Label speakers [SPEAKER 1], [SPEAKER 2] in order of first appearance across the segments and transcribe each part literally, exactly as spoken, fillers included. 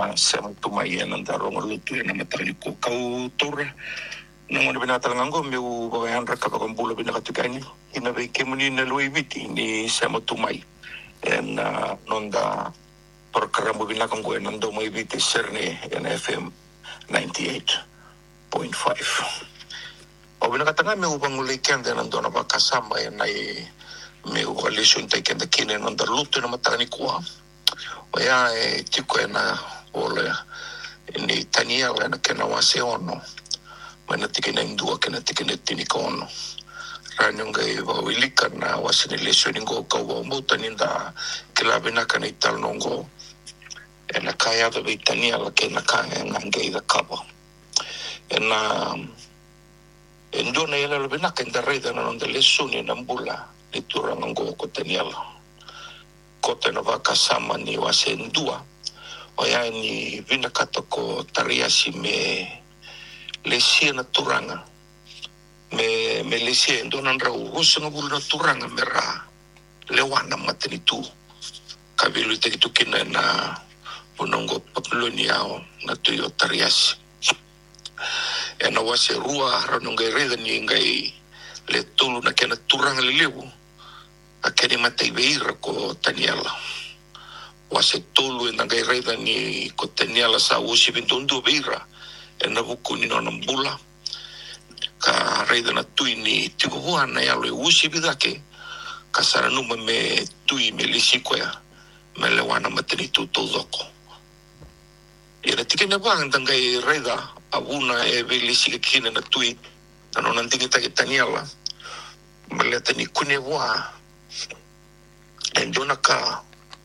[SPEAKER 1] sema tumai na ndaro ngolutu na matari ko kau tora na ngone binata ngango me u bayan raka ka bula bina katukani ina be kemuni na lui viti ni sema tumai en uh, nonda programa bina kan go nando mai viti serne en F M ninety-eight point five o bina katanga me u bangule kende nando na bakasama na me u coalition te kende kine nonda lutu na matani kwa o ya e tiko na ole ni tania na kena wase ono mana tikina indua kena tikina tinika ono ranyonga e wa wilika na wasini lesho ningo ka wa mota ninda kilabe na kana ital nongo e na kaya da tania la kena kaya ngange da kaba e na endo na yala lobe na kenda reda na nonda lesho ni nambula ni turanga ngo ko tania la kota na waka sama ni wase ndua o ya ni vina kata ko tariasi me lesia na turanga me me lesia ndo nan rau usa ngul na turanga mera lewana mateni tu kabilu te tu kina na punongo papuloni yao na tuyo tariasi e na wase rua ranonga reda ni ngai le tulu na kena turanga le lewu a keni matai veira ko taniela wase tolu e nangai reda ni ko taniela sa usi bintundu veira e na vuku ni nona mbula ka reda na tui ni tiku hua na yalo e usi bidake ka saranuma me tui me lisikoya me lewana mateni tu todoko e na tike na vang nangai reda abuna e ve lisika kine na tui na nona ntingita ke taniela me le tani kune hua e dona ka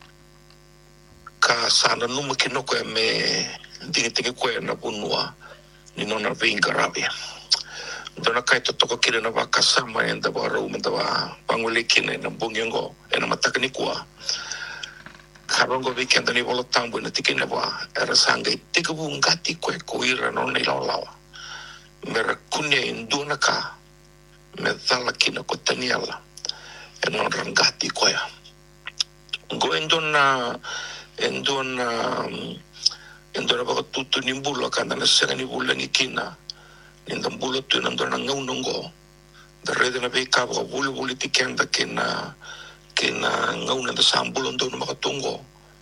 [SPEAKER 1] ka sana numa kinoko e me dingi tingi koe na bunua ni nona vinga rabia dona kai to toko kire na waka sama e nda wa rau menda wa pangule kine na bungengo e na mataka ni kua karongo vikenda ni wala tambu na tiki na wa e rasanga i tika bu ngati koe koira nona ila lawa me rakunia in dona ka me dhala kina ko taniela e nona rangati koe go endona endona endona ba tutu ni mbulo kana na sega ni bula ni kina ninda mbulo tu ndona ngau nongo da rede na be ka ba bulu bulu tikenda kina kina ngau na sambulo ndona makatungo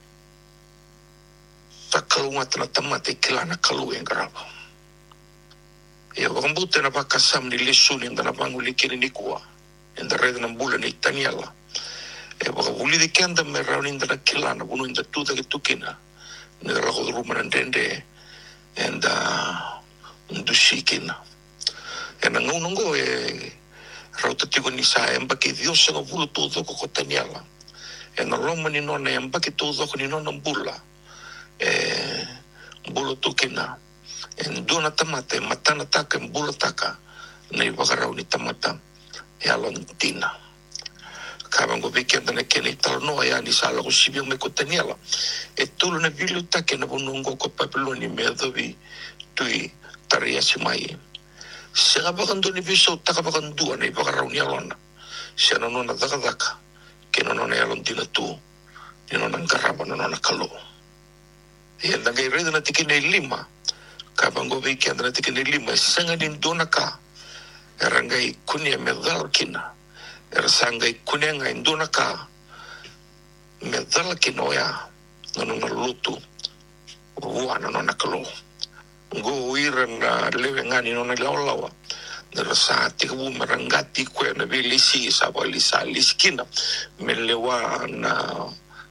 [SPEAKER 1] takalunga tana tamate kilana kalu engraba e ba mbute na ba kasam ni lesuni ndana banguli kini ni kwa enda rede na mbula ni taniela e waka wuli de kenda me rauni indana kilana bunu inda tuta ke tukina ne rako ruma nandende enda ndushikina e na ngau nongo e rauta tiko ni sa e mbaki diosa nga vulu todo ko kotaniala e na roma ni nona e mbaki todo ko ni nona mbula e mbula tukina e ndona tamata e matana taka e mbula taka na i waka rauni tamata e alontina kabango vikenda na kene talno ya ni sala ko sibio me ko taniela e tulu na vilu take na bunungo ko papeloni me dovi tui taria simai se ga bakando ni viso taka bakando na iba rauni alona se no na daka daka ke no na alon tina tu ni no na karaba no na kalo e na ga rede na tikine lima kabango vikenda na tikine lima sanga din donaka rangai kunia me dal kina era sanga ikunenga indona ka me dala kinoya no no lutu ruana no nakalo go ira na leve ngani no na lawa dera sa ti ku marangati ko na bilisi sa balisa liskina me lewa na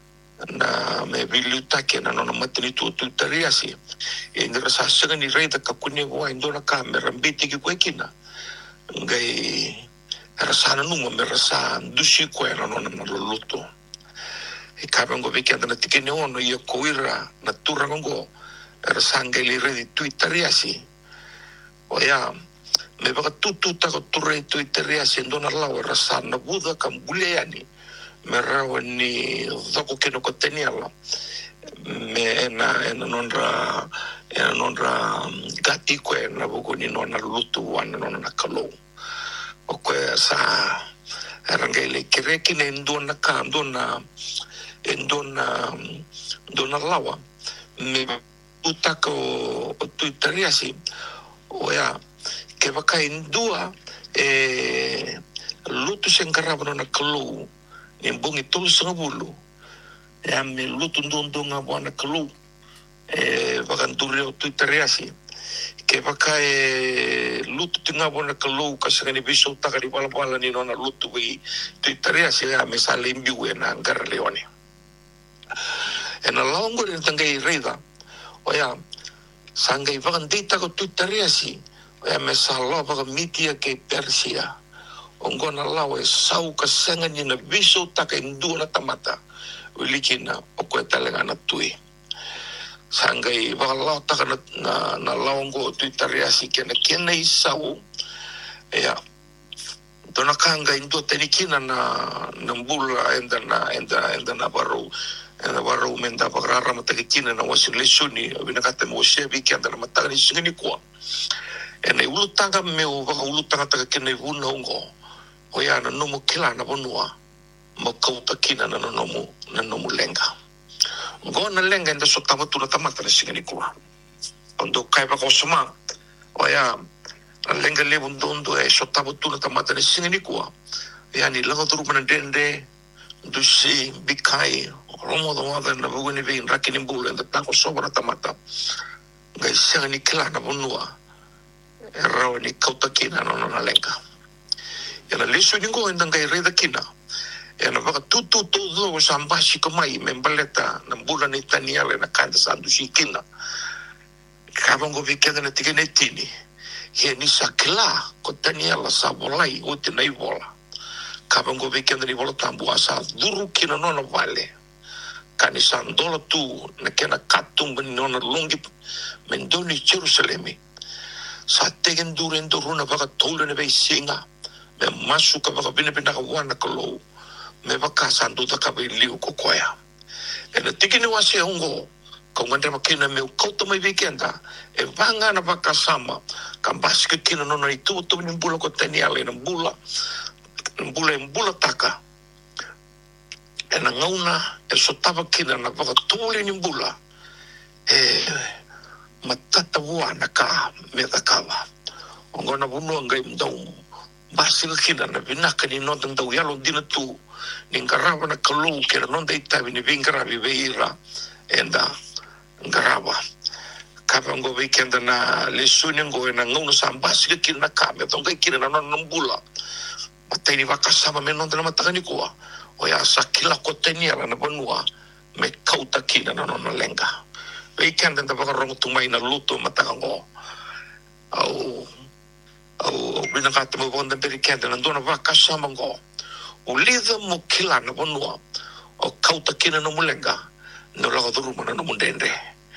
[SPEAKER 1] na me biluta ke na no matri tu tu tariasi e dera sa sanga ni reda ka kunia wa indona ka me rambiti ki kwekina ngai rasana numa me rasa dushi ko era no na luto e kabango vikenda na tikene ono ia koira na turango rasanga li redi tuitariasi o ya me baka tutu ta ko turre tuitariasi ndona lawa rasana buda kambuleani me rawani doko keno ko teniala me na ena nonra ena nonra gati ko na bugoni nona luto wana nona kalo o kwe sa rangele kireki ne ndona ka ndona ndona ndona lawa me utaka o tuitariasi o ya ke waka indua e lutu sengkarabana na kalu ni bungi tulu sangabulu ya me lutu ndondonga wana kalu e wakanturi o tuitariasi ke waka e lutu tinga wana kalu kasangani biso takari pala pala ni nona lutu wi tuitariasi ya me sale imbiwe na ngara leone e na laongo ni tangai reida o ya sangai wakandita ko tuitariasi o ya me salo waka mitia ke Persia ongona lawe sau kasanga ni na biso taka indua na tamata ulikina o koe talenga na tui sangai wala taka na na, na laongo tuitariasi kena kena i sau ya dona kanga indua tenikina na nambula enda na enda enda na baru enda baru menda pagrara matakikina na wasi lesuni binakata mo shebi kenda na matagani singini kwa ena ulutanga meu waka ulutanga taka kena ivuna ungo o ia na nomu kila na bonua mo kauta kina na nomu na nomu lenga ngo na lenga enda so tamatu na tamata na singani kwa ondo kai pa kosoma o ia na lenga le bundondo e so tamatu na tamata na singani kwa ia ni langa turu mana dende dusi bikai romo do wada na buguni vin rakini bulu enda tako sobra tamata ngai singani kila na bonua e rawa ni kauta kina na na lenga yana lesu ningo enda ngai reda kina yana waka tutu todo sambashi kamai membaleta na mbula ni taniale na kanda sandu shikina kabango vikenda na tigene tini he ni sakla ko taniala sabolai uti na ivola kabango vikenda ni vola tambu asa duru kina nona vale kani sandola tu na kena katum bani nona lungi mendoni Jerusalemi sa tegen duren duruna waka tole ne bei singa me masu ka waka bine bina ka wana ka lou me waka sandu ta ka bei liu ko koea e na tikini wasi ungo ka ngande makina me ukauta mai weekenda e vanga na waka sama ka basika kina nona i tu tu ni bula ko teniale na bula bula e bula taka e na ngauna e so tava kina na waka tuli ni bula e matata wana ka me takawa ongona bunu ngai mdau basika kina na vinaka ni nonta mdau yalo dina tu ni ngarava na kalu kera nonta itavi ni vingaravi veira enda ngarava kapa ngo weekenda na lesuni ngo na ngauna sa basika kina na kame tonga kina na nona mbula matai ni wakasama me nonta na matakani kua o ya sakila ko teniala na banua me kauta kina na nona lenga weekend enda wakarongo tumai na luto matakango au au binakata mo bonda berikenda na dona wakasama ngo ulida mo kila na bonua o kauta kina no mulenga no lago duruma na no mundende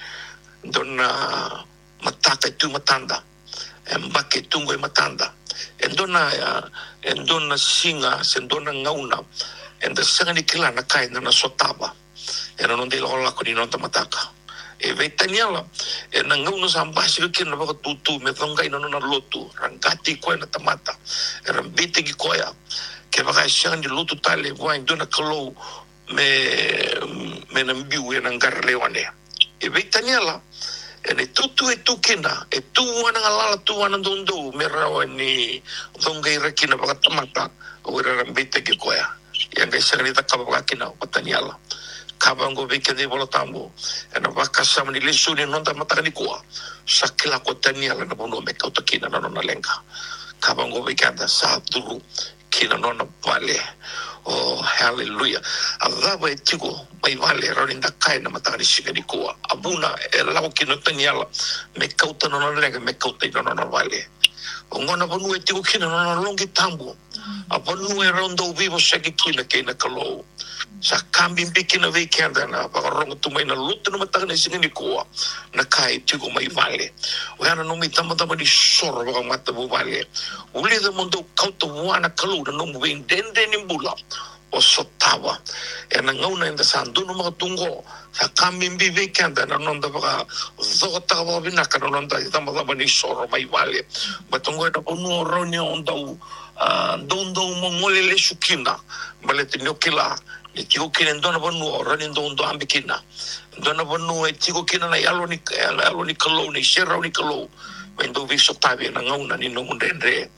[SPEAKER 1] dona mataka tu matanda embake tungo e matanda endona endona singa sendona ngauna enda sangani kila na kai na sotaba era non de lola ko ni nota mataka e vetaniala e na ngauna sambasi ke na baka tutu me tongai no na lotu rangati ko na tamata era bite ki koya ke baka shandi lotu tale voin dona kalo me me na mbiu e na ngarle wane e vetaniala e ne tutu e tukina e tu wana ngala tu wana dondo me rawani tongai rakina baka tamata o era bite ki koya yang ga shandi ta kabaka kina pataniala kabango veke de volotambo na waka sama ni lesu ni nonta matakani kua sakila ko taniala na bono me kauta kina na nona lenga kabango veke anda sa duru kina nona vale oh hallelujah alaba etiko mai vale ronda kai na matakani sigani kua abuna e lawo kina taniala me kauta nona lenga me kauta na nona vale ngona bonu etiko kina nona longi tambo abonu e rondo vivo segi kina kina kalo sa kambing bikin na weekend na pakarongo tumay na luto na matang na singani kuwa na kahit tigo may vale wala na nung tama-tama ni soro baka mata mo vale uli na mundo kautuwa na kalu na nung buwing dende ni mbula o sotawa e na ngaw na yung dasando ng mga tunggo sa kambing bi weekend na nung da baka zota ka baka binaka na nung da tama-tama ni soro may vale batunggo na puno ron niya on daw doon daw mongolele sukina balitin nyo kila ni tiko kina ndona vanua rani ndo ndo ambikina ndona vanua tiko kina na yalo ni yalo ni kalau ni shera ni kalau mendo viso tabi na ngauna ni no mundendre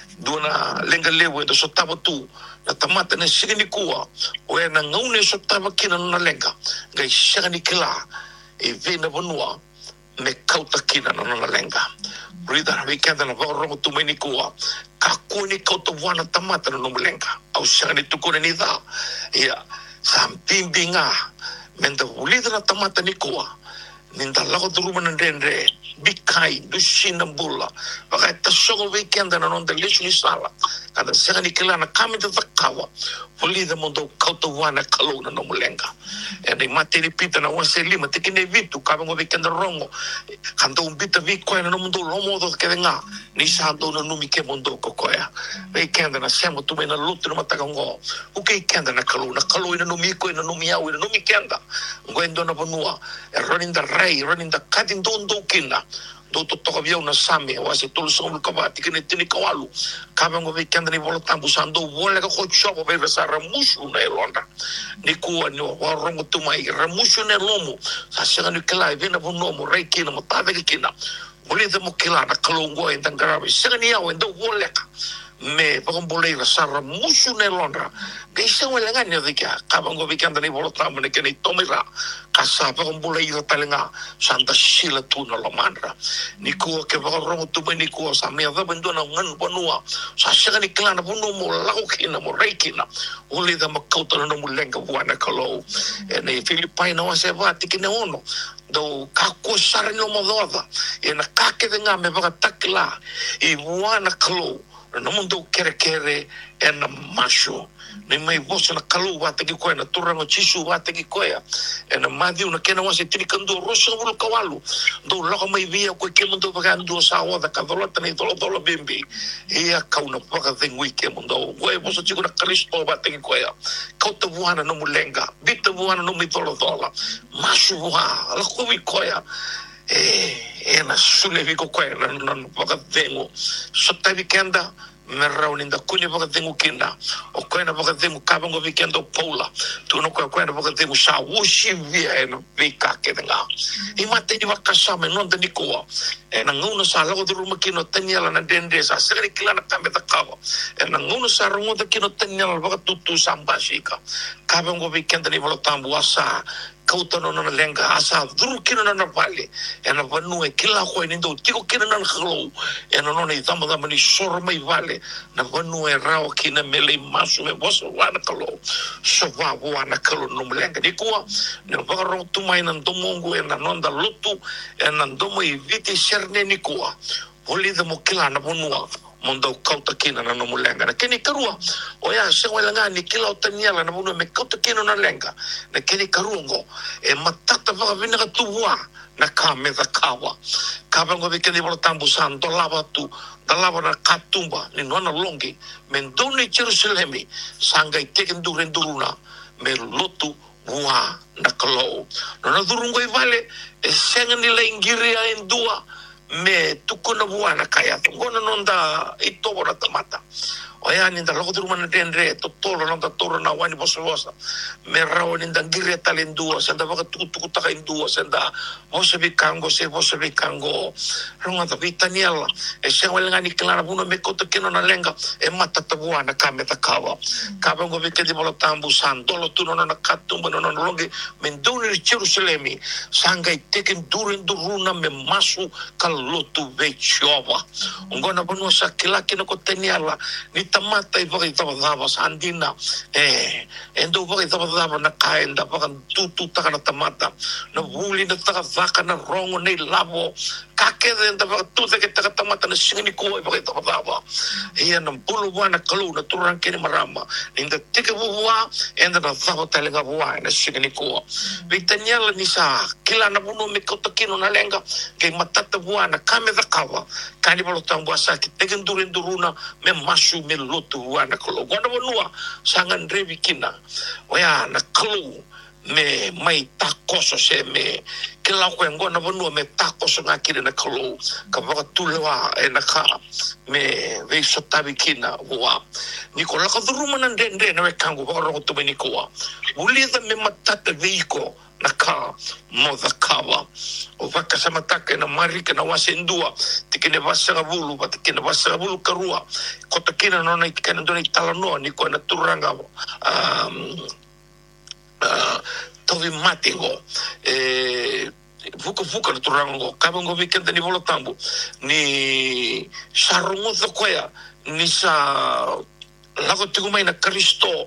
[SPEAKER 1] dona lenga lewe do sotaba tu na tamata na sigini kuwa o na ngaune sotaba kina na lenga ngai sigani kila e vena vanua me kauta kina na na lenga rida weekend na voro tu meni kuwa kakuni kauta wana tamata na no lenga au sigani tukune ni da ya sampimbinga menda ulida na tamata ni kuwa ninda lago duruma na dendre bikai dushina bula baka tasongo weekend na non delicious sala kada segani kila na kami de vakawa ulida mondo kauta wana kalona no mulenga e materi pita na wase lima tekine vitu kaba ngo weekend rongo kando umbita viko na mundo lomo do kedenga ni sando na numi ke mondo kokoya weekend na semo tu na lutu na matagango uke weekend na kalona kalona no miko na numi au na numi kenda ngwendo na bonua running the ray running the cutting dondo kina do to to via una same wase tolo somo kabati kene tini kawalu kaba ngo weekend ni volo tambu sando vole ka ko chopo be sa ramushu na elonda ni kuwa ni wa rongo tu mai ramushu na lomo sa sega ni kala vena bonomo rai kina motave kina vole de mo kila na kalongo en tangara sega ni au endo vole ka me pa bolle la sa ramushu na elonda ke se wala ngani de ka kaba ngo weekend ni volo tambu ne kene tomira kasa pa bolle la talenga santa sila tu na lomandra ni ko ke ba rongo tu ni ko sa me va bendo na ngan bonua sa sega ni kala na bono mo la ko kina mo reikina ole da makauta na mo lenga buana kalo e nei Filipai na wase va tikine ono do ka ko sar no mo doda e na ka ke nga me va takla e buana kalo no mundo kere kere e na masho ni mai vosa na kalu wate ki koe na turango chisu wate ki koe e na madhi una kena wase tini kando rosa vulu kawalu do lako mai via koe ke mundo waka andu sa wada ka dolata ni dolo dolo bimbi ia kauna waka dhengui ke mundo koe vosa chiku na kalisto wate ki koe kauta vuana no mulenga bita vuana no mi dolo dola masu vua lako vi koe e e na sule viko koe na waka dhengu sota vikenda me rauni da kuni baka tengu kinda o koina baka tengu kabango weekendo pola tu no koina baka tengu sa wushi via no vika kedenga i mate ni baka sa me non de ko e na nguna sa lago de ruma kino tanyala na dende sa seri kila na kambe ta kawa e na nguna sa rungo de kino tanyala baka tutu sambashika kabango weekendo ni bolo tambu asa kauta no na lenga asa duru kino na vale e na vanu e kila ko ni do tiko kino na khlo e na no ni tamo da mani sorma i vale na vanu e rao kina mele masu me boso wana kalo so va wana kalo no lenga ni ko ni va ro tu mai na domongo e na nonda lutu e na domo i viti serne ni ko oli de mokila na vanu mondo kauta kina na no mulenga na keni karua o ya se wala ngani kila o taniala na bunu me kauta kina na lenga na keni karungo e matata va vina ka tuwa na kame da kawa kaba ngo keni bolo tambu santo lava tu da lava na katumba ni nona longi men doni Jerusalemi sanga iteken duren duruna me lotu wa na kalo nona durungo i vale e senga ni la ingiria en dua me tukuna buana kaya ngona nonda itobora tamata oya ni nda logo duruma na dendre to tolo nonda toro na wani boso bosa me rawo ni nda ngire talendua senda baka tuku tuku taka indua senda boso bikango se boso bikango runga ta vitaniela e se wala ngani klara buno me koto kino na lenga e mata tabuana kame takawa kaba ngo vike di bolo tambu san dolo tuno na katumba no no longe men doni Jerusalemi sanga iteken duren duruna me masu kalotu vechova ngona bono sa kilaki no koteniala ni tamata i vaka i tawadhava sa andina eh endo vaka i tawadhava na kaenda vaka tutu taka na tamata na vuli na taka vaka na rongo na lavo kakeda enda vaka tuta ke taka tamata na singini kuwa i vaka i tawadhava ia na bulu wana kalu na turang kini marama inda tika vuwa enda na thako talenga vuwa na singini kuwa vitanyala ni sa kila na bunu me kotakino na lenga ke matata vuwa na kame dhakawa kani balo tambu asa ki tegen durin duruna me masu me lotu wana kalo wana wanua sangan revi kina oya na kalu me mai takoso se me ke la ko ngona bonu me takoso nga kire na kalo ka ba tulewa e na ka me ve so tabikina wa ni ko la ka duruma na ndende na kangu ba ro to ni ko wa uli da me matata veiko na ka mo da kawa o va ka samataka na marika na wasendua tikene vasanga bulu ba tikene vasanga bulu karua ko to kina no na tikene do ni talano ni ko na turanga um uh, tovi matingo e vuka vuka turango kabango weekend ni volotambo ni sarungo the koya ni sa lago tigumai na Kristo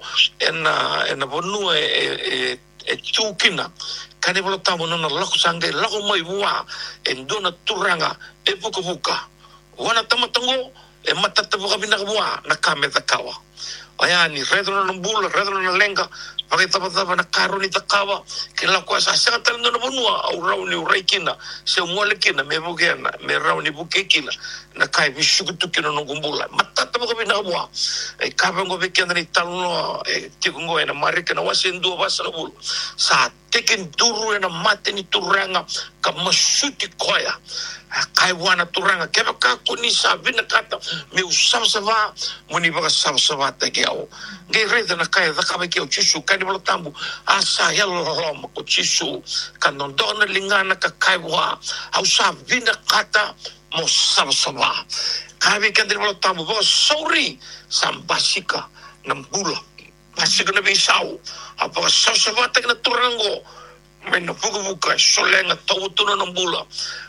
[SPEAKER 1] ena ena bonu e e e tukina kane volotambo no na lago sange lago mai bua endona turanga e vuka vuka wana tamatango e matata vuka bina bua na kame takawa aya ni redro na mbula redro na lenga pakai tapa-tapa na karo ni takawa kila kwa sa sa tal no bonua au rau ni urakina se mole kina me bugena me rau ni bukekina na kai bishukutu kina no gumbula matata mo kabina bua e kabango bekena ni talno e tikungo ena marika na wasendu basana bulu sa teken duru ena mate ni turanga ka masuti koya kai wana turanga keba ka kuni sa vina kata me usavsava muni baka savsava te keo ngai reda na kai zakaba keo chisu kani bolo tambu asa yalo loma ko chisu kanon dona lingana ka kai wa au sa vina kata mo savsava kai kandri bolo tambu baka sorry sambasika nambula basika na bisau apa savsava te na turango me no buka solenga tawutuno nambula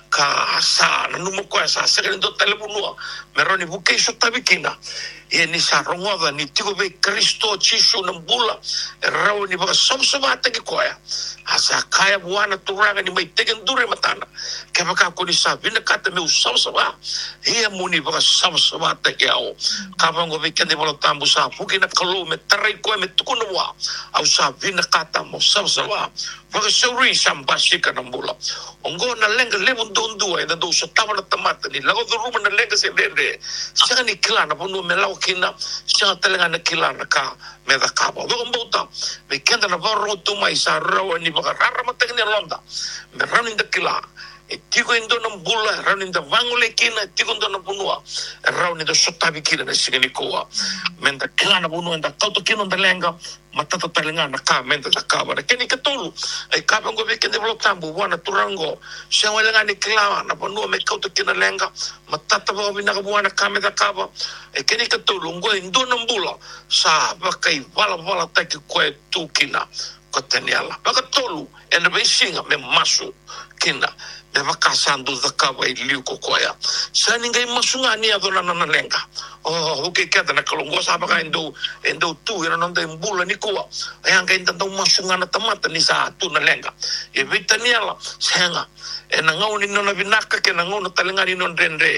[SPEAKER 1] ka sa na numo ko sa sekere do telefono me roni buke so tabikina e ni sa rongoda ni tigo be Kristo chisu na bula e rau ni ba somsoma te ko ya asa kaya buana turanga ni mai tegen dure matana ke baka ko ni sa vina kata me somsoma e muni ba somsoma te ke au ka bango be kende bolo tambu sa buke na kalo me tarai ko me tukuno wa au sa vina kata mo somsoma Porque sorry sambasika na mula. Ongo na lenga levon dondua ina do so tama na tamata ni lago do ruma na lenga se verde. Sanga ni kila na ponu me lau kina, sanga telenga na kila na ka me da kaba. Dogo mbota me kenda na varo tu mai sa rawa ni baka rara mateng ni londa. Me rani da kila. E tigo indo na mbula rani da vangule kina tigo indo na ponua. E rani da sotabi kina na sigani koa. Menda kila na ponua enda tauto kina na lenga. Matata talenga na ka menda da kaba na keni katolu ai kaba ngo be kende blo tambu wana turango se welenga ni kila na ponu me kauto kina lenga matata ba bina ka wana ka menda kaba ai keni katolu ngo indo na mbula sa ba kai vala vala take ko tu kina ko teniala ba katolu ena be singa me masu kina me vakasando da kaba i liu ko koya sa ningai masunga ni adona na lenga oh okay kada na kalongo sa ba endo endo tu ina non da mbula ni ko ai anga inda do masunga na tamata ni sa tu na lenga e vitaniala senga e na ngau ni nona vinaka ke na ngau na talenga ni non rende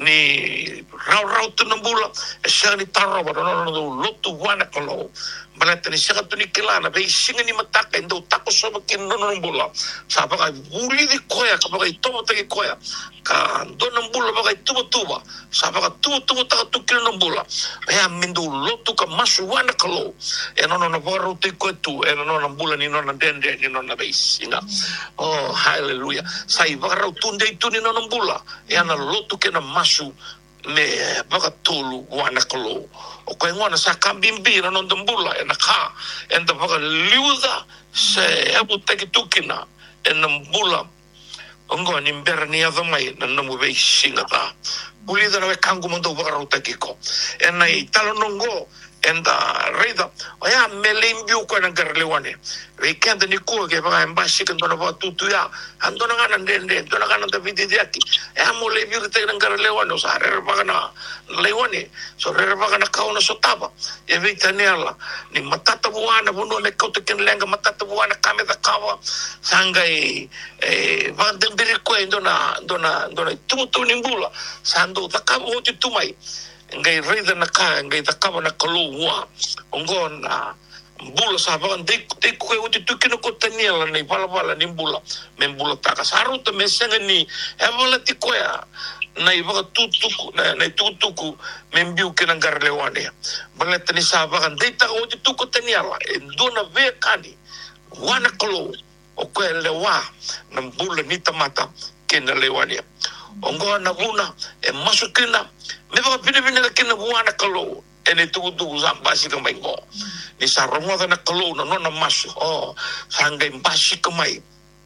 [SPEAKER 1] ni rau rau tu na mbula e sa ni tarro ba no no do lotu wana kalo balata ni sa tu ni kilana be singa ni mataka endo tako so ba kin no no mbula sa ba ka buli di koya ka ba ka to te koya ka do na mbula ba ka tuba tuba sa ba ka tuba tuba ta tu kin no mbula e a mindu lotu ka masu wana kalo e no no no varo te ko tu e no no mbula ni no na dende ni no na be singa oh hallelujah sai ba ra tu ndei tu ni no mbula e ana lotu ke na masu me baka tolu wana kalo o ko ngona sa kambimbi no no mbula e na ka e nda baka liuza se abu te ki tukina e na mbula ongo ni mbera ni adamai na no be singa ta bulida na kangu mondo baka rota kiko e na italo nongo enda reida oya melimbiu ko na garlewane weekend ni ko ke ba embassy kan dona ba tutu ya andona kana ndende dona kana da vidi diaki e amo le biu te na garlewane sa re ba kana lewane so re ba kana kauna so taba e vitaniala ni matata buana buno le ko te ken lenga matata buana kame da kawa sanga e e va dembere ko dona dona dona tutu ni mbula sando da kawa ti tumai ngai reida na ka ngai ta kaba na kalua ongo na bula sa ba de de ko e uti tukino ko taniela nei pala pala ni bula men bula ta ka saru te mesenga ni e vola ti ko ya nei ba tutuku nei tutuku men biu ke na garlewane bala tani sa ba de ta uti tuku taniela e dona ve kani wana kalo o koe lewa na mbula ni tamata kena lewania ongo na vuna e masukina me va pine pine na kena wana kalo ene tu tu zambasi ka mai go ni sa rongo na kalo na no na masu oh sanga mbasi ka mai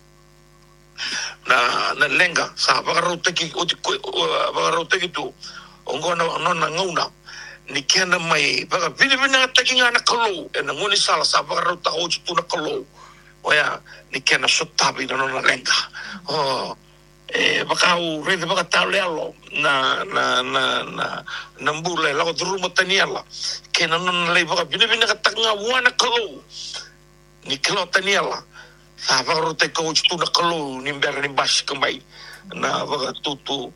[SPEAKER 1] na na lenga sa va roteki o ti va roteki tu ongo na no na nguna ni kena mai va pine pine na takinga na kalo ene ngoni sala sa va rota o tu na kalo oya ni kena sotabi na no na lenga oh e bakau rede baka taulelo na na na na na mbule la druma taniela kena non le baka bine bine ka tanga wana kalo ni kalo taniela sa baka te coach tu na kalo ni ber ni bash kamai na baka tutu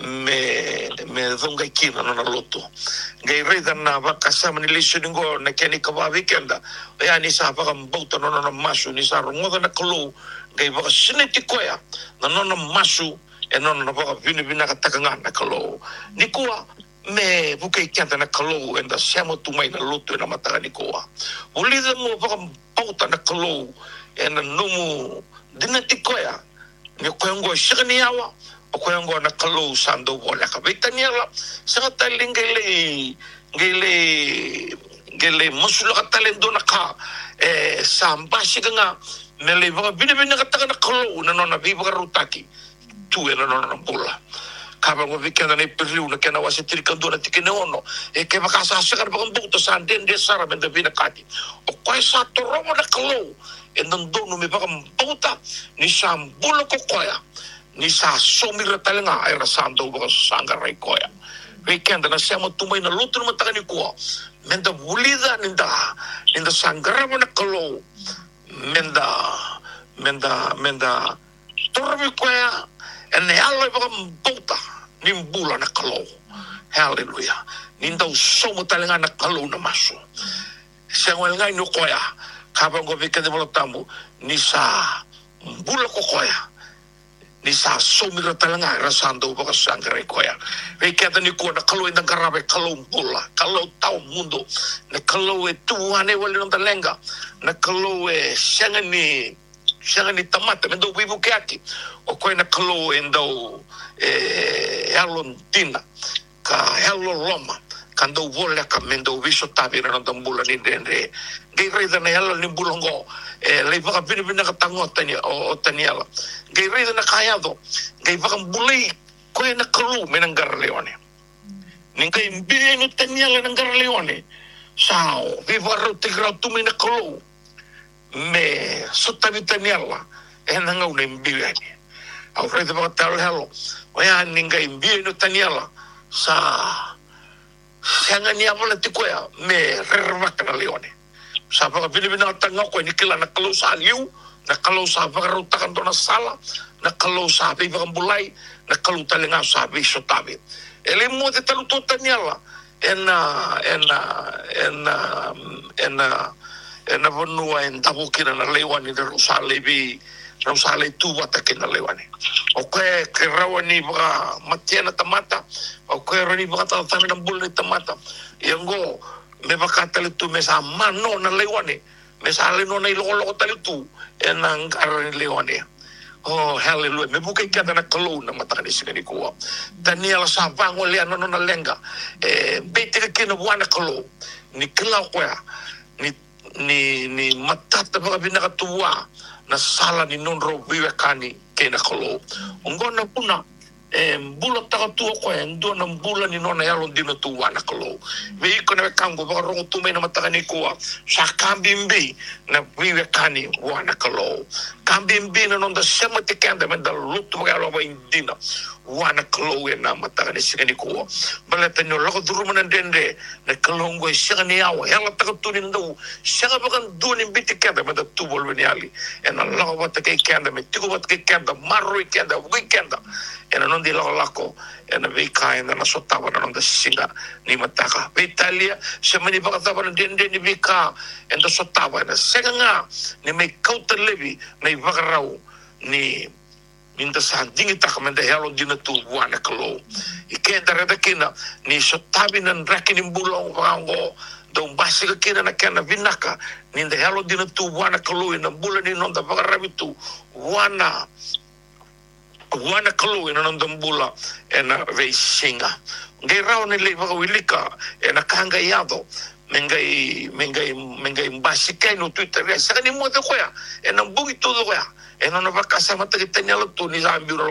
[SPEAKER 1] me me zonga kina na loto ngai reda na baka sama ni listening go na keni ka ba weekenda ya ni sa baka mbota no na masu ni sa rongo na kalo ngai baka sineti koya na nona masu e nona na baka vini vina ka takanga na kalo ni kua me buke kianta na kalo e na semo tumai na loto e na mataka ni kua ulida mo baka pauta na kalo e na numu dinati koya ni koya ngo shika ni awa o koya ngo na kalo sando bola ka beita ni ala sanga tali ngele ngele ngele musula ka talendo na ka e samba shika nga me le va bine bine ka taka na kalo na nona viva ka rutaki tu e na nona bola kaba ngo vikenda ne periu na kena wasi tirika dona tikene ono e ke baka sa sa ka baka mbuto sa dende sara menda vina kati o koe sa toromo na kalo e nandono me baka mbuta ni sa mbula ko koya ni sa somira talenga ay rasando baka sanga rai koya vikenda na sema tumay na luto na mataka ni kuwa menda bulida ninda ninda sangrama na kalo menda menda menda torbi koya ene alla baka mbota ni mbula na kalo hallelujah ninda usomo talenga na kalo na maso sengwel ngai no koya kaba ngo vika de bolotambu ni sa mbula ko koya ni sa somira talenga rasando baka sangare koya vika de ni ko na kalo inda karabe kalo mbula kalo tau mundo na kalo e tuane wale no talenga na kalo e sangani sangani tamata mendo vivo ke aki o koe na kalo endo e alon tina ka hello loma kando vola ka mendo viso tabi na tambula ni dende ngai reda na hello ni bulongo e le baka bini bini ka tango tani o taniela ngai reda na kayado ngai baka bulei koe na kalo menang garleone ningai bini no taniela nang garleone sao viva rote gratu mena kalo me sotabi taniela e nanga una imbiani au reda baka tal hello oya ningai bini no taniela sa sanga ni apola tikoya me rervaka na leone sa pa bini bina tanga ko ni kila na kalau sa liu na kalau sa pa ruta kan dona sala na kalau sa pa ibang bulay na kalau talenga sa bi sotabi ele mo te talu to taniala ena ena ena ena ena vonua en tabukina na lewani de rosalebi rosale tu wata kena lewani o ke ke rawani ba matiana tamata o ke rani ba ta ta na bulle tamata yango me ba ka tale tu me sa mano na lewani me sa le no na lo lo tale tu en ngar lewani oh hallelujah me bukai ka na kalo na mata ni sikani ko Daniel sa vango le no na lenga e bete ke no wana kalo ni kla ko ni ni ni matata ba bina ka tuwa na sala ni non ro vive kani ke na kolo ngona puna e mbula ta tu ko en do na mbula ni non ya lo dino tu wana kolo ve ko na kango ba ro tu me na mata ni ko sa kambimbi na vive kani wana kolo kambimbi na non da sema te kanda men da lutu ga lo ba indina wana kolo e na mata ni sikani ko balata no lo duru man dende na kolo ngo sikani awa ya ta tu ni ndo sega ba kan do ni biti kanda men da tu bol ni ali en Allah ba ta ke kanda me tigo ba ke kanda marro kanda weekenda en non di lo lako en vi kai na sotava na non da singa ni mataka Italia se mani ba ta ba dende ni vika en da sotava na sega nga ni me kauta levi na ivagrau ni minta sa dingi tak mende helo dina tu wana kalo I kenta reda kina ni so tabi nan rakini bulong wango dong basi ka kina na kena vinaka ni de helo dina tu wana kalo ina bula ni nonda pagarabitu wana wana kalo ina nonda bula ena vei singa ngai rao ni le wakawilika ena kanga yado mengai mengai mengai basi kai no Twitter ya sa ni mo de koya ena bungi todo koya ena no vakasa mata kita nyalo tu ni zambi